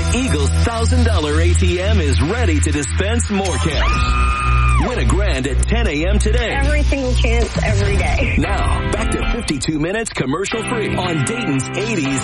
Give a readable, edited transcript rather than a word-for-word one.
Eagle's $1,000 ATM is ready to dispense more cash. Win a grand at 10 a.m. today. Every single chance, every day. Now, back to 52 minutes commercial free on Dayton's 80s